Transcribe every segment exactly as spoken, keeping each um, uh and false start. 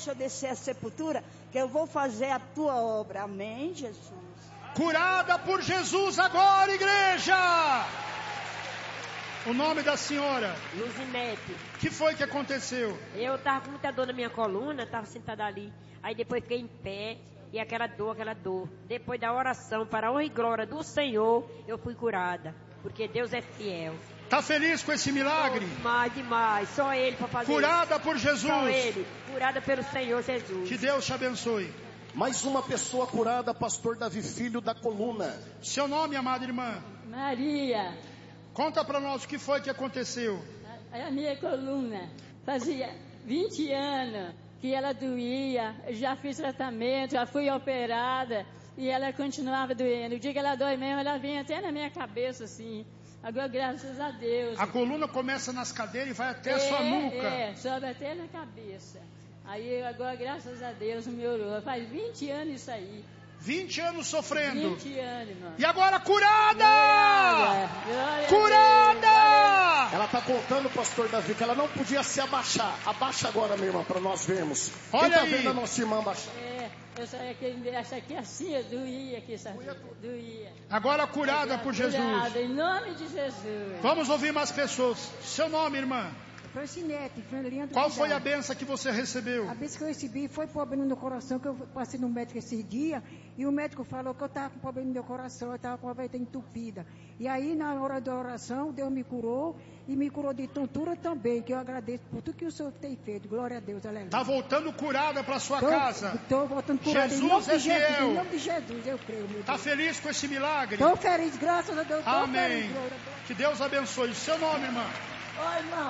deixa eu descer a sepultura, que eu vou fazer a tua obra. Amém, Jesus. Curada por Jesus agora, igreja. O nome da senhora? Luzinete. O que foi que aconteceu? Eu tava com muita dor na minha coluna, tava sentada ali. Aí depois fiquei em pé, e aquela dor, aquela dor. Depois da oração, para a honra e glória do Senhor, eu fui curada. Porque Deus é fiel. Tá feliz com esse milagre? Oh, demais, demais. Só Ele para fazer. Curada por Jesus. Só Ele. Curada pelo Senhor Jesus. Que Deus te abençoe. Mais uma pessoa curada, pastor Davi Filho, da coluna. Seu nome, amada irmã? Maria. Conta para nós o que foi que aconteceu. A, a minha coluna fazia vinte anos que ela doía. Já fiz tratamento, já fui operada e ela continuava doendo. O dia que ela dói mesmo, ela vinha até na minha cabeça assim. Agora, graças a Deus. A coluna começa nas cadeiras e vai até é, a sua nuca. É, sobe até na cabeça. Aí agora, graças a Deus, melhorou. Faz vinte anos isso aí. vinte anos sofrendo. vinte anos, irmão. E agora curada! Glória, glória curada! Ela está contando, pastor Davi, que ela não podia se abaixar. Abaixa agora, minha irmã, para nós vermos. Olha Quem tá aí. vendo a nossa irmã abaixar? É, eu só aqui, essa aqui assim, eu doía aqui, essa doía. Agora curada Agora, por Jesus. Curada, em nome de Jesus. Vamos ouvir mais pessoas. Seu nome, irmã? Francinete, Leandro. Qual foi a benção que você recebeu? A benção que eu recebi foi problema no coração, que eu passei no médico esse dia, e o médico falou que eu estava com problema no meu coração, eu estava com a veia entupida. E aí, na hora da oração, Deus me curou, e me curou de tontura também, que eu agradeço por tudo que o Senhor tem feito. Glória a Deus, aleluia. Está voltando curada para sua tô, casa. Estou voltando curada. Jesus em nome é de Jesus, fiel. em nome de Jesus, eu creio, meu Está Deus. feliz com esse milagre? Estou feliz, graças a Deus. Tô Amém. Feliz, glória a Deus. Que Deus abençoe. Seu nome, irmã? Ô, irmão,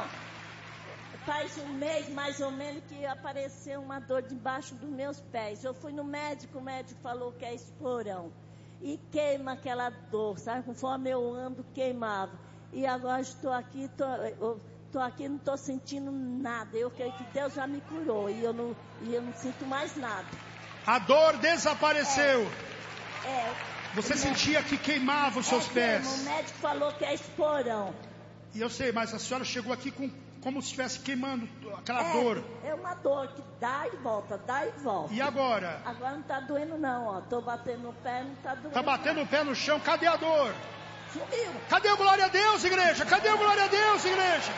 faz um mês mais ou menos que apareceu uma dor debaixo dos meus pés. Eu fui no médico, o médico falou que é esporão. E queima aquela dor, sabe? Conforme eu ando, queimava. E agora estou aqui, tô, eu estou aqui, não estou sentindo nada. Eu creio que Deus já me curou e eu não, e eu não sinto mais nada. A dor desapareceu. É. é Você o sentia médico, que queimava os seus é, pés. O médico falou que é esporão. E eu sei, mas a senhora chegou aqui com, como se estivesse queimando aquela é, dor. É uma dor que dá e volta, dá e volta. E agora? Agora não está doendo não, ó. Tô batendo no pé, não está doendo. Tá batendo não. o pé no chão, cadê a dor? Sumiu. Cadê o glória a Deus, igreja? Cadê o glória a Deus, igreja?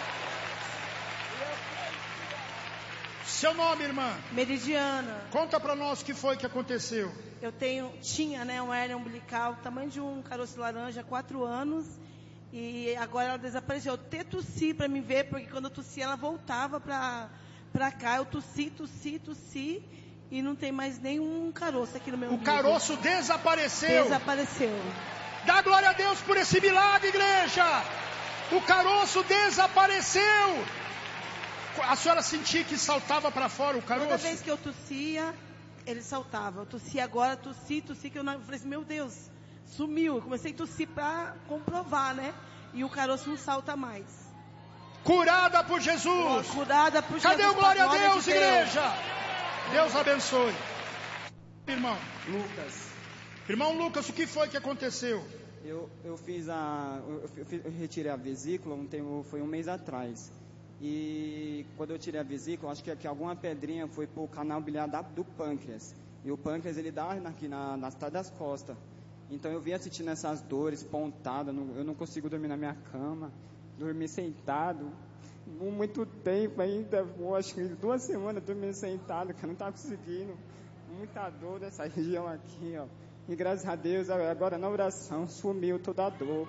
Seu nome, irmã? Meridiana. Conta pra nós o que foi que aconteceu. Eu tenho, tinha, né, uma hérnia umbilical, tamanho de um caroço laranja, há quatro anos. E agora ela desapareceu. Eu até tossi pra me ver, porque quando eu tossi ela voltava pra, pra cá. Eu tossi, tossi, tossi. E não tem mais nenhum caroço aqui no meu umbigo. O caroço desapareceu. Desapareceu. Dá glória a Deus por esse milagre, igreja. O caroço desapareceu. A senhora sentia que saltava para fora o caroço? Toda vez que eu tossia, ele saltava. Eu tossia agora, tossi, tossi, que eu, não, eu falei assim, meu Deus, sumiu. Eu comecei a tossir para comprovar, né? E o caroço não salta mais. Curada por Jesus. Curada por Cadê Jesus. o glória a Deus, de igreja? Deus abençoe. Irmão. Lucas. Irmão Lucas, o que foi que aconteceu? Eu, eu fiz a... Eu, eu, eu retirei a vesícula, um tempo, foi um mês atrás. E quando eu tirei a vesícula, acho que, que alguma pedrinha foi pro canal biliar da, do pâncreas. E o pâncreas, ele dá aqui na, nas das costas. Então eu vinha sentindo essas dores pontadas, eu não consigo dormir na minha cama, dormir sentado. Muito tempo ainda, acho que duas semanas dormindo sentado, que eu não estava conseguindo. Muita dor dessa região aqui, ó. E graças a Deus, agora na oração, sumiu toda a dor.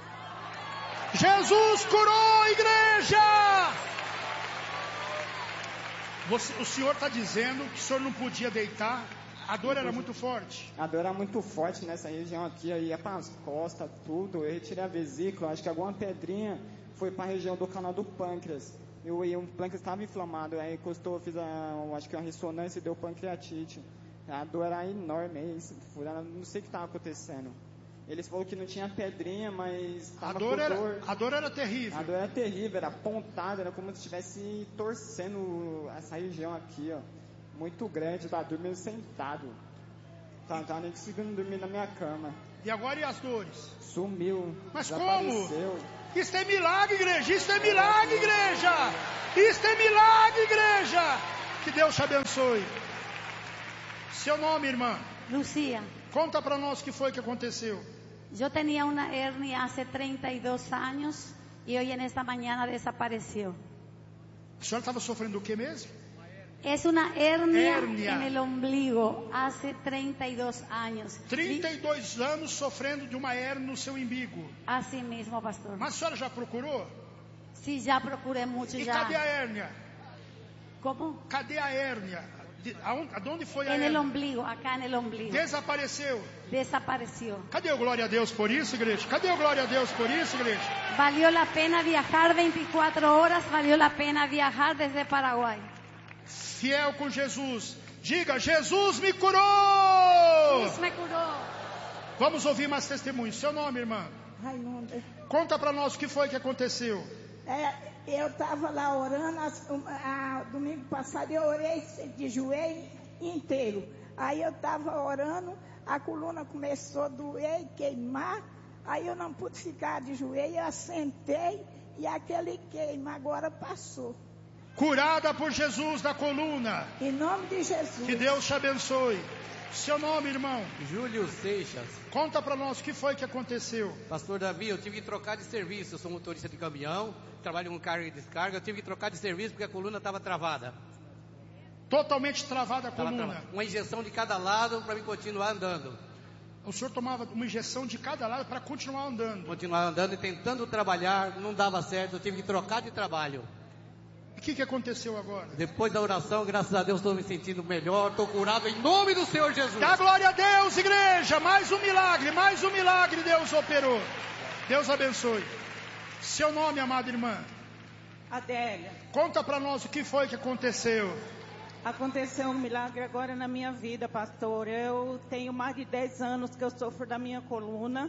Jesus curou, igreja! Você, o senhor está dizendo que o senhor não podia deitar? A dor era muito forte? A dor era muito forte nessa região aqui, eu ia para as costas, tudo. Eu retirei a vesícula, acho que alguma pedrinha foi para a região do canal do pâncreas. Eu, eu, o pâncreas estava inflamado, aí encostou, fiz a, acho que uma ressonância e deu pancreatite. A dor era enorme, não sei o que estava acontecendo. Eles falaram que não tinha pedrinha, mas a dor, era, dor. a dor era terrível. A dor era terrível, era pontada, era como se estivesse torcendo essa região aqui, ó. Muito grande, tá dormindo sentado. Tá, tá nem conseguindo dormir na minha cama. E agora e as dores? Sumiu. Mas como? Isso é milagre, igreja! Isso é milagre, igreja! Isso é milagre, igreja! Que Deus te abençoe. Seu nome, irmã? Lucía. Conta para nós o que foi que aconteceu. Yo tenía una hernia hace treinta y dos años y hoy en esta mañana desapareció. A senhora estava sofrendo o que mesmo? Es una hernia, Hernia. en el ombligo hace treinta y dos años. trinta e dois anos sofrendo de uma hérnia no seu umbigo. Así mismo, pastor. Mas a senhora já procurou? Sí, ya procuré mucho E ya. cadê a hérnia? ¿Cómo? Cadê a hérnia? De, aonde, aonde foi a En el hérnia? ombligo, acá en el ombligo. Desapareceu. Desapareció. Cadê o glória a Deus por isso, igreja? Cadê o glória a Deus por isso, igreja? Valió la pena viajar veinticuatro horas, valió la pena viajar desde Paraguay. Fiel com Jesus. Diga, Jesus me curou! Jesús me curó. Vamos ouvir mais testemunhos. Seu nome, irmã? Raimunda. Conta para nós o que foi que aconteceu. É, eu estava lá orando, as- a- domingo passado eu orei de joelho inteiro. Aí eu estava orando, a coluna começou a doer e queimar. Aí eu não pude ficar de joelho, eu assentei e aquele queima agora passou. Curada por Jesus da coluna. Em nome de Jesus. Que Deus te abençoe. Seu nome, irmão? Júlio Seixas. Conta para nós o que foi que aconteceu. Pastor Davi, eu tive que trocar de serviço. Eu sou motorista de caminhão, trabalho com carga e descarga. Eu tive que trocar de serviço porque a coluna estava travada. Totalmente travada a Tava coluna. travada. Uma injeção de cada lado para mim continuar andando. O senhor tomava uma injeção de cada lado para continuar andando. Continuar andando e tentando trabalhar, não dava certo. Eu tive que trocar de trabalho. O que, que aconteceu agora? Depois da oração, graças a Deus, estou me sentindo melhor. Estou curado em nome do Senhor Jesus. Dá glória a Deus, igreja. Mais um milagre, mais um milagre Deus operou. Deus abençoe. Seu nome, amada irmã? Adélia. Conta para nós o que foi que aconteceu. Aconteceu um milagre agora na minha vida, pastor. Eu tenho mais de dez anos que eu sofro da minha coluna.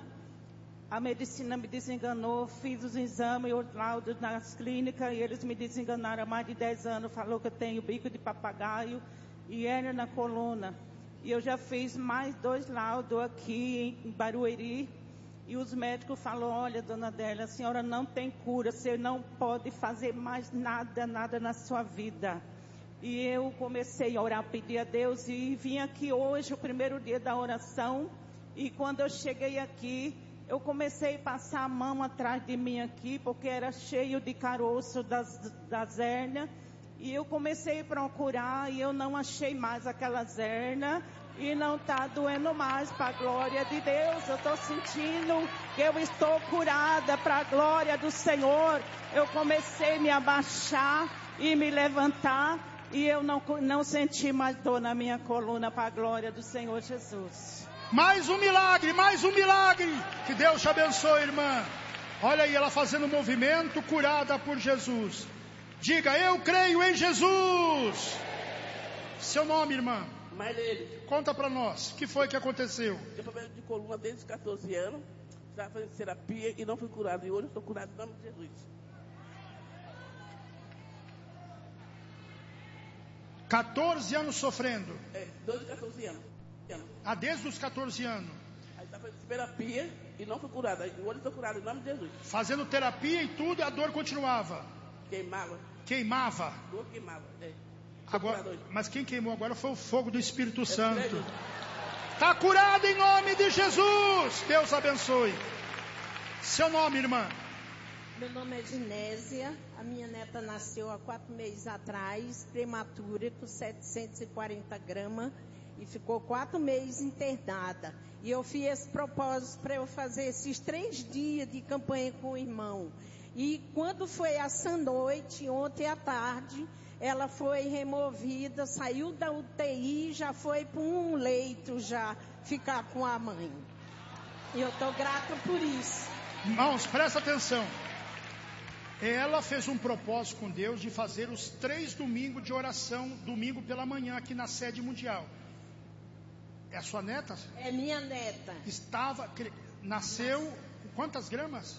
A medicina me desenganou, fiz os exames e os laudos nas clínicas e eles me desenganaram há mais de dez anos. Falou que eu tenho bico de papagaio e hérnia na coluna. E eu já fiz mais dois laudos aqui em Barueri. E os médicos falaram, olha, dona Adélia, a senhora não tem cura, você não pode fazer mais nada, nada na sua vida. E eu comecei a orar, pedir a Deus e vim aqui hoje, o primeiro dia da oração. E quando eu cheguei aqui, eu comecei a passar a mão atrás de mim aqui, porque era cheio de caroço das, das hérnias. E eu comecei a procurar e eu não achei mais aquelas hérnias. E não está doendo mais, para a glória de Deus. Eu estou sentindo que eu estou curada para a glória do Senhor. Eu comecei a me abaixar e me levantar. E eu não, não senti mais dor na minha coluna para a glória do Senhor Jesus. Mais um milagre, mais um milagre. Que Deus te abençoe, irmã. Olha aí, ela fazendo um movimento, curada por Jesus. Diga, eu creio em Jesus. Seu nome, irmã? Marlene. Conta pra nós, o que foi que aconteceu? Eu tenho problema de coluna desde os catorze anos. Estava fazendo terapia e não fui curado. E hoje estou curado em nome de Jesus. catorze anos sofrendo. É, desde os catorze anos. Ah, desde os catorze anos. Aí estava fazendo terapia e não fui curado. Aí hoje estou curado em nome de Jesus. Fazendo terapia e tudo, e a dor continuava. Queimava. Queimava. Dor queimava, é. Agora, mas quem queimou agora foi o fogo do Espírito Santo. Está curado em nome de Jesus. Deus abençoe. Seu nome, irmã? Meu nome é Ginésia. A minha neta nasceu há quatro meses atrás, prematura, com setecentos e quarenta gramas. E ficou quatro meses internada. E eu fiz esse propósito para eu fazer esses três dias de campanha com o irmão. E quando foi essa noite, ontem à tarde, ela foi removida, saiu da U T I, já foi para um leito já ficar com a mãe. E eu estou grata por isso. Irmãos, presta atenção. Ela fez um propósito com Deus de fazer os três domingos de oração, domingo pela manhã, aqui na sede mundial. É a sua neta? É minha neta. Estava, nasceu com quantas gramas?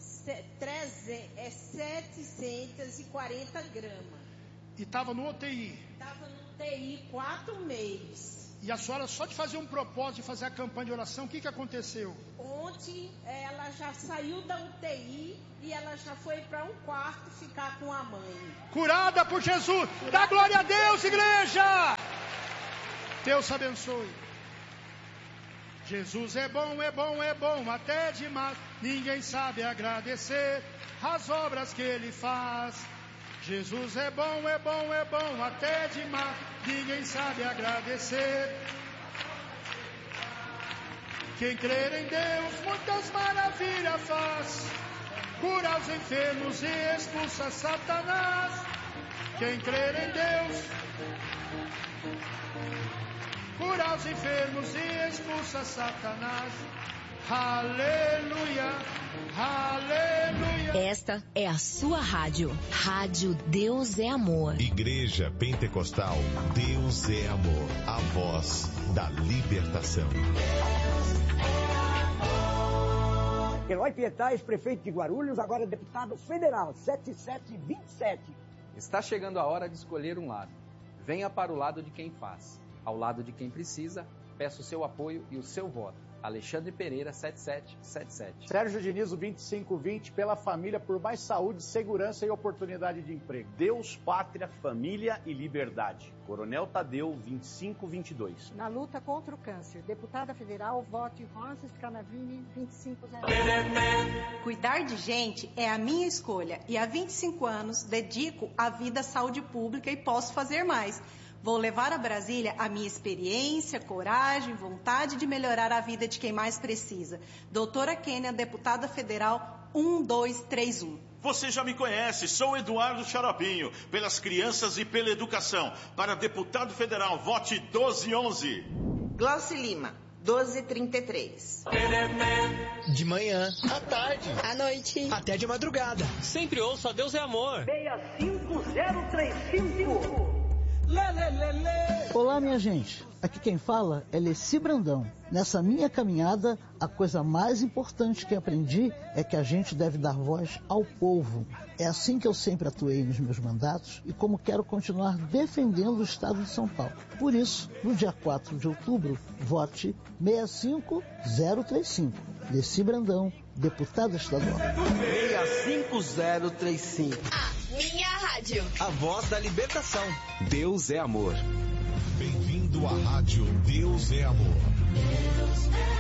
É setecentos e quarenta gramas. E estava no U T I. Estava no U T I quatro meses. E a senhora, só de fazer um propósito de fazer a campanha de oração, o que, que aconteceu? Ontem ela já saiu da U T I e ela já foi para um quarto ficar com a mãe. Curada por Jesus. Curada. Dá glória a Deus, igreja. Deus abençoe. Jesus é bom, é bom, é bom, até demais. Ninguém sabe agradecer as obras que Ele faz. Jesus é bom, é bom, é bom, até demais. Ninguém sabe agradecer. Quem crer em Deus, muitas maravilhas faz. Cura os enfermos e expulsa Satanás. Quem crer em Deus, cura os enfermos e expulsa Satanás. Aleluia, aleluia. Esta é a sua rádio. Rádio Deus é Amor. Igreja Pentecostal Deus é Amor. A voz da libertação. Eloy Pietá, ex-prefeito de Guarulhos, agora deputado federal, sete sete dois sete. Está chegando a hora de escolher um lado. Venha para o lado de quem faz. Ao lado de quem precisa, peço o seu apoio e o seu voto. Alexandre Pereira, sete sete sete sete. Sérgio Dinizo, vinte e cinco vinte, pela família, por mais saúde, segurança e oportunidade de emprego. Deus, pátria, família e liberdade. Coronel Tadeu, vinte e cinco vinte e dois. Na luta contra o câncer, deputada federal, vote Rosa Scanavini, vinte e cinco zero. Cuidar de gente é a minha escolha e há vinte e cinco anos dedico à vida à saúde pública e posso fazer mais. Vou levar a Brasília a minha experiência, coragem, vontade de melhorar a vida de quem mais precisa. Doutora Kênia, deputada federal um dois três um. Você já me conhece, sou Eduardo Xaropinho, pelas crianças e pela educação. Para deputado federal, vote doze onze. Glauci Lima, doze trinta e três. De manhã, à tarde, à noite, até de madrugada. Sempre ouço a Deus é Amor. seis cinco zero três cinco. Olá, minha gente. Aqui quem fala é Leci Brandão. Nessa minha caminhada, a coisa mais importante que aprendi é que a gente deve dar voz ao povo. É assim que eu sempre atuei nos meus mandatos e como quero continuar defendendo o Estado de São Paulo. Por isso, no dia quatro de outubro, vote seis cinco zero três cinco. Leci Brandão, deputada estadual. seis cinco zero três cinco. A minha rádio. A voz da libertação. Deus é amor. Bem-vindo à rádio Deus é Amor. Deus é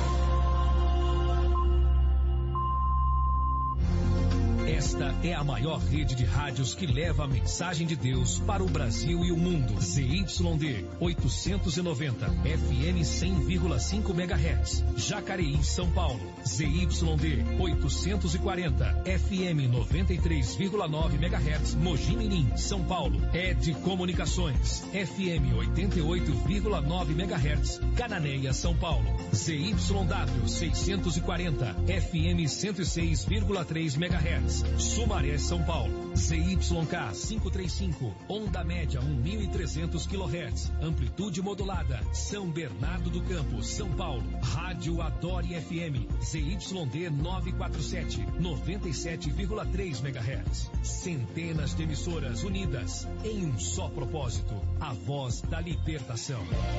Esta é a maior rede de rádios que leva a mensagem de Deus para o Brasil e o mundo. Z Y D oitocentos e noventa, F M cem vírgula cinco megahertz. Jacareí, São Paulo. Z Y D oitocentos e quarenta, F M noventa e três vírgula nove megahertz. Mogi Mirim, São Paulo. Ed Comunicações, F M oitenta e oito vírgula nove megahertz. Cananéia, São Paulo. Z Y W seiscentos e quarenta, F M cento e seis vírgula três megahertz. Sumaré, São Paulo. Z Y K quinhentos e trinta e cinco, onda média mil e trezentos quilohertz, amplitude modulada, São Bernardo do Campo, São Paulo. Rádio Adore F M, Z Y D novecentos e quarenta e sete, noventa e sete vírgula três megahertz. Centenas de emissoras unidas em um só propósito, a voz da libertação.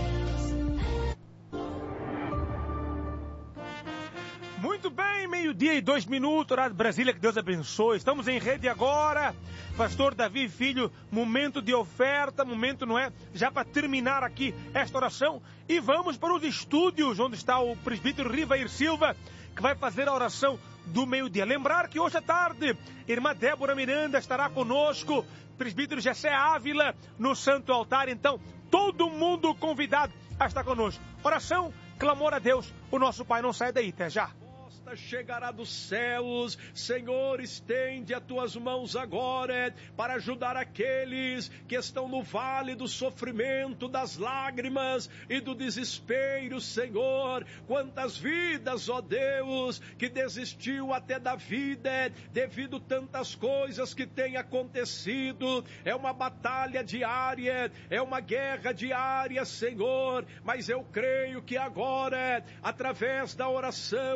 Muito bem, meio-dia e dois minutos, horário de Brasília, que Deus abençoe. Estamos em rede agora. Pastor Davi Filho, momento de oferta, momento, não é? Já para terminar aqui esta oração. E vamos para os estúdios, onde está o presbítero Rivair Silva, que vai fazer a oração do meio-dia. Lembrar que hoje à tarde, irmã Débora Miranda estará conosco, presbítero Jessé Ávila, no Santo Altar. Então, todo mundo convidado a estar conosco. Oração, clamor a Deus, o nosso Pai. Não sai daí, até já. Chegará dos céus, Senhor, estende as tuas mãos agora para ajudar aqueles que estão no vale do sofrimento, das lágrimas e do desespero, Senhor. Quantas vidas, ó Deus, que desistiu até da vida devido tantas coisas que têm acontecido. É uma batalha diária, é uma guerra diária, Senhor, mas eu creio que agora, através da oração, Senhor,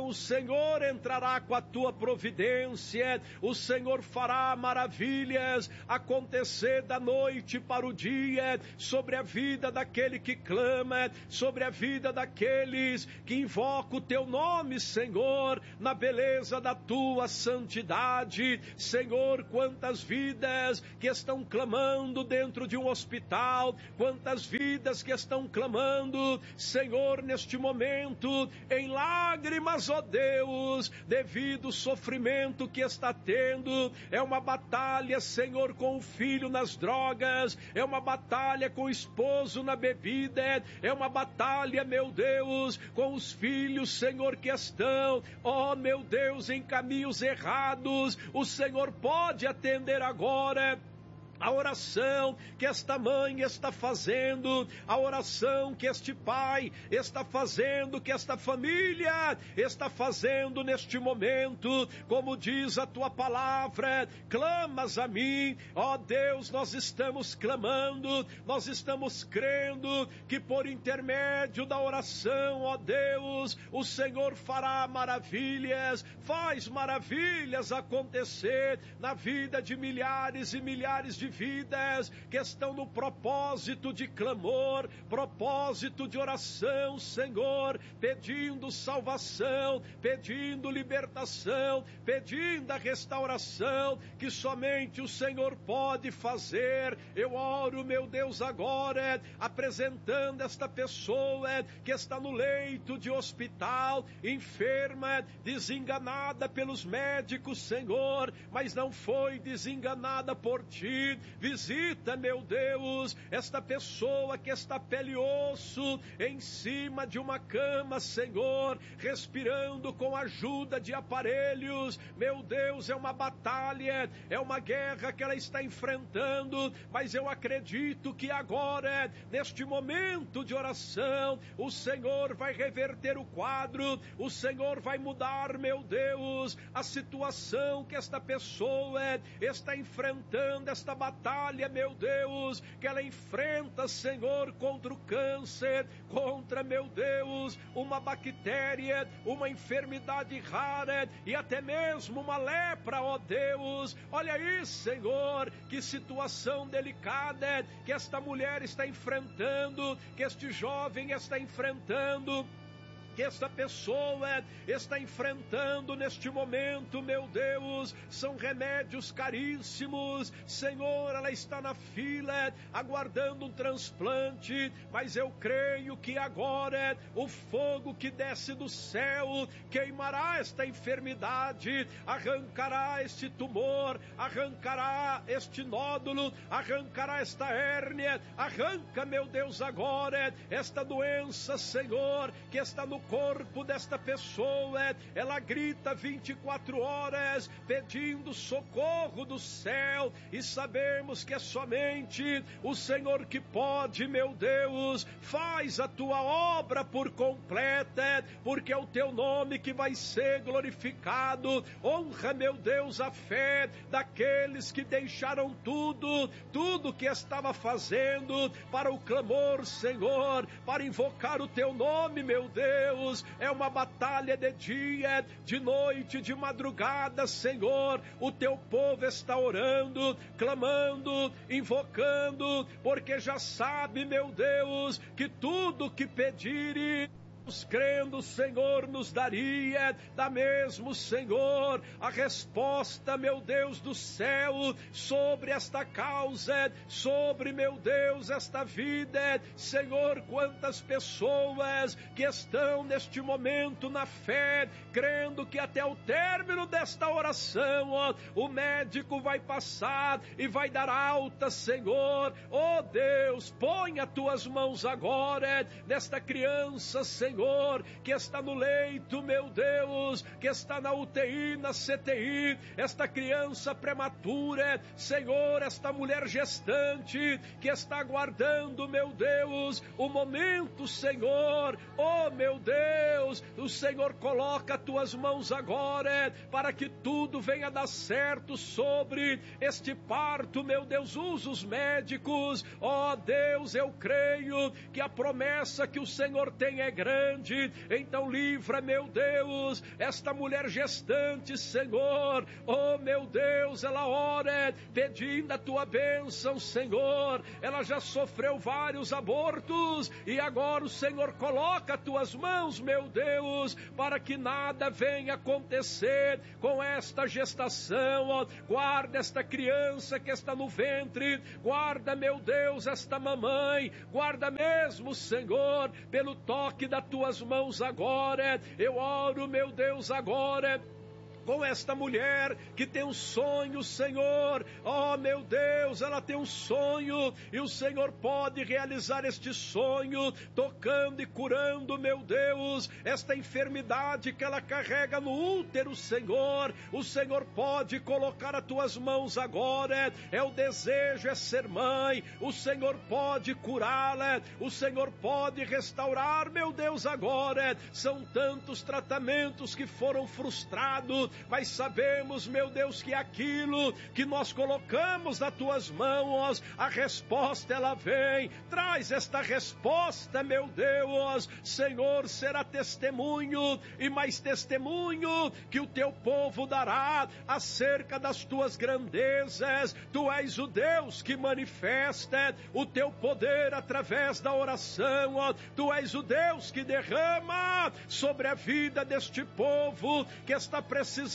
Senhor entrará com a tua providência, o Senhor fará maravilhas acontecer da noite para o dia, sobre a vida daquele que clama, sobre a vida daqueles que invocam o teu nome, Senhor, na beleza da tua santidade. Senhor, quantas vidas que estão clamando dentro de um hospital, quantas vidas que estão clamando, Senhor, neste momento, em lágrimas, ó Deus, devido ao sofrimento que está tendo. É uma batalha, Senhor, com o filho nas drogas, é uma batalha com o esposo na bebida, é uma batalha, meu Deus, com os filhos, Senhor, que estão, ó meu Deus, em caminhos errados. O Senhor pode atender agora a oração que esta mãe está fazendo, a oração que este pai está fazendo, que esta família está fazendo neste momento. Como diz a tua palavra, clamas a mim, ó Deus, nós estamos clamando, nós estamos crendo que por intermédio da oração, ó Deus, o Senhor fará maravilhas, faz maravilhas acontecer na vida de milhares e milhares de vidas que estão no propósito de clamor, propósito de oração, Senhor, pedindo salvação, pedindo libertação, pedindo a restauração que somente o Senhor pode fazer. Eu oro, meu Deus, agora, apresentando esta pessoa que está no leito de hospital, enferma, desenganada pelos médicos, Senhor, mas não foi desenganada por ti. Visita, meu Deus, esta pessoa que está pele e osso em cima de uma cama, Senhor, respirando com a ajuda de aparelhos. Meu Deus, é uma batalha, é uma guerra que ela está enfrentando, mas eu acredito que agora, neste momento de oração, o Senhor vai reverter o quadro, o Senhor vai mudar, meu Deus, a situação que esta pessoa está enfrentando, esta batalha, meu Deus, que ela enfrenta, Senhor, contra o câncer, contra, meu Deus, uma bactéria, uma enfermidade rara e até mesmo uma lepra, ó Deus. Olha aí, Senhor, que situação delicada que esta mulher está enfrentando, que este jovem está enfrentando, que esta pessoa está enfrentando neste momento, meu Deus. São remédios caríssimos, Senhor, ela está na fila aguardando um transplante, mas eu creio que agora o fogo que desce do céu queimará esta enfermidade, arrancará este tumor, arrancará este nódulo, arrancará esta hérnia, arranca, meu Deus, agora esta doença, Senhor, que está no corpo desta pessoa. Ela grita vinte e quatro horas pedindo socorro do céu, e sabemos que é somente o Senhor que pode, meu Deus. Faz a tua obra por completa, porque é o teu nome que vai ser glorificado. Honra, meu Deus, a fé daqueles que deixaram tudo, tudo que estava fazendo para o clamor, Senhor, para invocar o teu nome, meu Deus. É uma batalha de dia, de noite, de madrugada, Senhor. O teu povo está orando, clamando, invocando, porque já sabe, meu Deus, que tudo que pedirem, crendo, Senhor, nos daria, dá mesmo, Senhor, a resposta, meu Deus do céu, sobre esta causa, sobre, meu Deus, esta vida. Senhor, quantas pessoas que estão neste momento na fé, crendo que até o término desta oração, ó, o médico vai passar e vai dar alta, Senhor. Ó Deus, põe as tuas mãos agora nesta criança, Senhor, que está no leito, meu Deus, que está na U T I, na C T I, esta criança prematura, Senhor, esta mulher gestante, que está aguardando, meu Deus, o momento, Senhor. Oh, meu Deus, o Senhor coloca as tuas mãos agora, para que tudo venha dar certo sobre este parto, meu Deus. Usa os médicos, ó Deus, eu creio que a promessa que o Senhor tem é grande, grande. Então livra, meu Deus, esta mulher gestante, Senhor. Oh, meu Deus, ela ora pedindo a tua bênção, Senhor. Ela já sofreu vários abortos e agora o Senhor coloca as tuas mãos, meu Deus, para que nada venha acontecer com esta gestação. Oh, guarda esta criança que está no ventre, guarda, meu Deus, esta mamãe, guarda mesmo, Senhor, pelo toque das tuas mãos agora. Eu oro, meu Deus, agora com esta mulher que tem um sonho, Senhor. Oh, meu Deus, ela tem um sonho e o Senhor pode realizar este sonho, tocando e curando, meu Deus, esta enfermidade que ela carrega no útero, Senhor. O Senhor pode colocar as tuas mãos agora. É o desejo, é ser mãe. O Senhor pode curá-la. O Senhor pode restaurar, meu Deus, agora. São tantos tratamentos que foram frustrados, mas sabemos, meu Deus, que aquilo que nós colocamos nas tuas mãos, a resposta ela vem. Traz esta resposta, meu Deus. Senhor, será testemunho e mais testemunho que o teu povo dará acerca das tuas grandezas. Tu és o Deus que manifesta o teu poder através da oração. Tu és o Deus que derrama sobre a vida deste povo que está precisando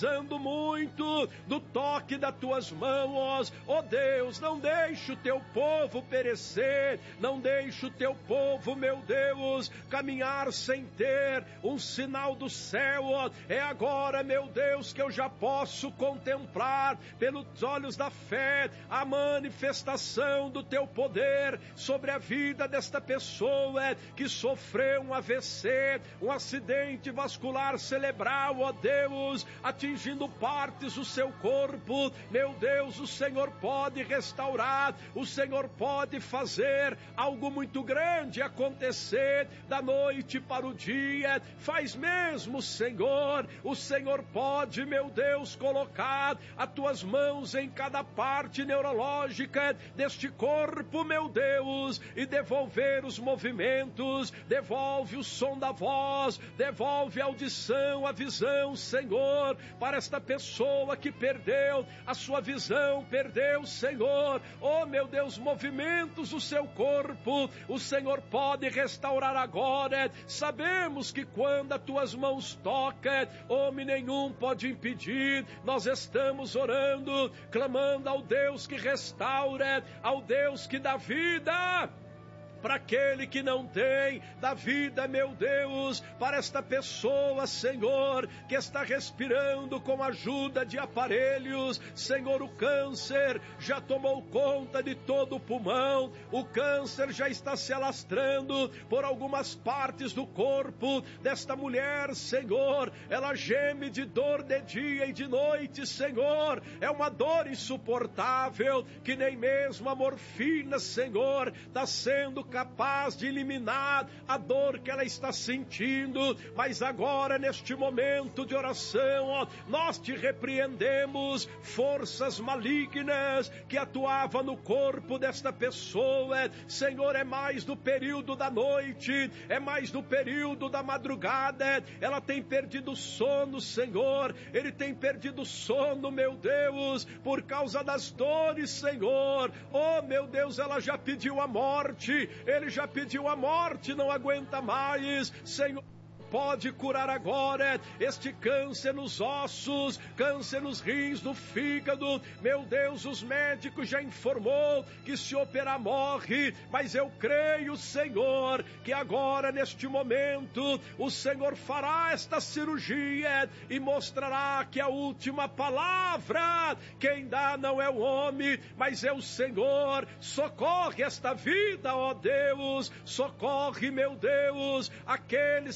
muito do toque das tuas mãos. Ó Deus, não deixe o teu povo perecer, não deixe o teu povo, meu Deus, caminhar sem ter um sinal do céu. É agora, meu Deus, que eu já posso contemplar pelos olhos da fé a manifestação do teu poder sobre a vida desta pessoa que sofreu um A V C, um acidente vascular cerebral, ó Deus, atingindo partes do seu corpo. Meu Deus, o Senhor pode restaurar, o Senhor pode fazer algo muito grande acontecer da noite para o dia. Faz mesmo, Senhor. O Senhor pode, meu Deus, colocar as tuas mãos em cada parte neurológica deste corpo, meu Deus, e devolver os movimentos, devolve o som da voz, devolve a audição, a visão, Senhor, para esta pessoa que perdeu a sua visão, perdeu, Senhor, oh meu Deus, movimentos do seu corpo, o Senhor pode restaurar agora. Sabemos que quando as tuas mãos tocam, homem nenhum pode impedir. Nós estamos orando, clamando ao Deus que restaura, ao Deus que dá vida para aquele que não tem, da vida, meu Deus, para esta pessoa, Senhor, que está respirando com a ajuda de aparelhos. Senhor, o câncer já tomou conta de todo o pulmão, o câncer já está se alastrando por algumas partes do corpo desta mulher, Senhor. Ela geme de dor de dia e de noite, Senhor. É uma dor insuportável que nem mesmo a morfina, Senhor, está sendo capaz de eliminar a dor que ela está sentindo. Mas agora, neste momento de oração, ó, nós te repreendemos forças malignas que atuavam no corpo desta pessoa. Senhor, é mais do período da noite, é mais do período da madrugada. Ela tem perdido o sono, Senhor. Ele tem perdido o sono, meu Deus, por causa das dores, Senhor. Oh, meu Deus, ela já pediu a morte. Ele já pediu a morte, não aguenta mais, Senhor. Pode curar agora este câncer nos ossos, câncer nos rins, no fígado. Meu Deus, os médicos já informou que se operar morre, mas eu creio, Senhor, que agora neste momento o Senhor fará esta cirurgia e mostrará que a última palavra quem dá não é o homem, mas é o Senhor. Socorre esta vida, ó Deus, socorre, meu Deus, aqueles que estão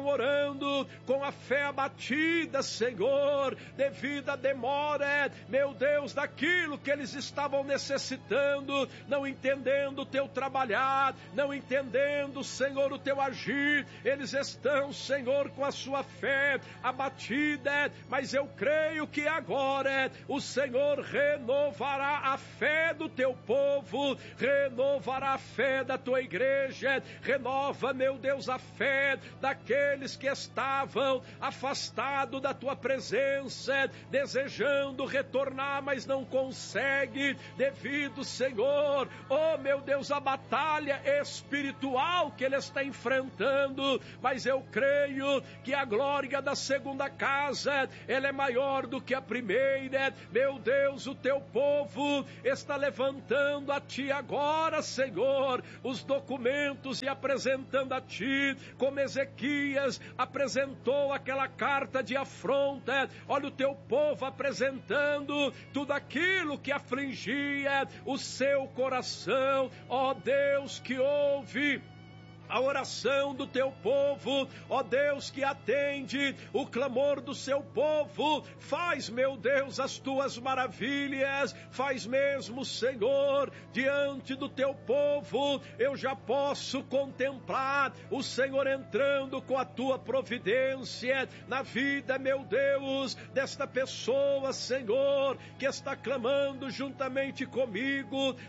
estão orando com a fé abatida, Senhor, devido à demora, meu Deus, daquilo que eles estavam necessitando, não entendendo o teu trabalhar, não entendendo, Senhor, o teu agir. Eles estão, Senhor, com a sua fé abatida, mas eu creio que agora o Senhor renovará a fé do teu povo, renovará a fé da tua igreja, renova, meu Deus, a fé daqueles que estavam afastados da tua presença, desejando retornar, mas não consegue, devido, Senhor, oh meu Deus, a batalha espiritual que ele está enfrentando. Mas eu creio que a glória da segunda casa, ela é maior do que a primeira. Meu Deus, o teu povo está levantando a ti agora, Senhor, os documentos e apresentando a ti, como Ezequias apresentou aquela carta de afronta. Olha o teu povo apresentando tudo aquilo que afligia o seu coração. Ó Deus, que ouve a oração do teu povo, ó Deus, que atende o clamor do seu povo, faz, meu Deus, as tuas maravilhas, faz mesmo, Senhor, diante do teu povo. Eu já posso contemplar o Senhor entrando com a tua providência na vida, meu Deus, desta pessoa, Senhor, que está clamando juntamente comigo,